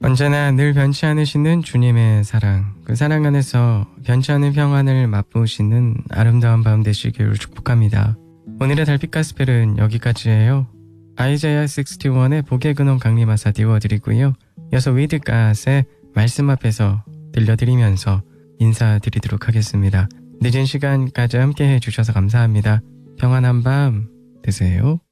언제나 늘 변치 않으시는 주님의 사랑, 그 사랑 안에서 변치 않은 평안을 맛보시는 아름다운 밤 되시기를 축복합니다. 오늘의 달빛 가스펠은 여기까지예요. 아이자야 61의 복의 근원 강림하사 띄워드리고요. 이어서 위드갓의 말씀 앞에서 들려드리면서 인사드리도록 하겠습니다. 늦은 시간까지 함께 해주셔서 감사합니다. 평안한 밤 되세요.